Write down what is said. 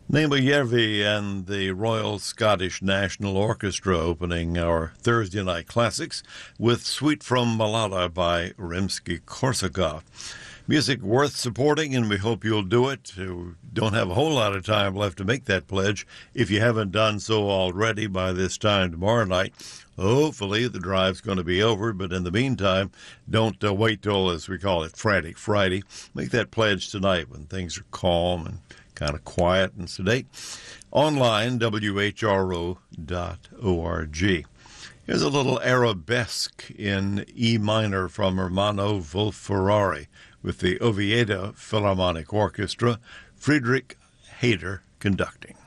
Nema Järvi and the Royal Scottish National Orchestra opening our Thursday Night Classics with Suite from Malala by Rimsky-Korsakov. Music worth supporting, and we hope you'll do it. We don't have a whole lot of time left to make that pledge. If you haven't done so already by this time tomorrow night, hopefully the drive's going to be over. But in the meantime, don't wait till, as we call it, Frantic Friday. Make that pledge tonight when things are calm and kind of quiet and sedate. Online, whro.org. Here's a little arabesque in E minor from Ermanno Wolf-Ferrari with the Oviedo Philharmonic Orchestra, Friedrich Hader conducting.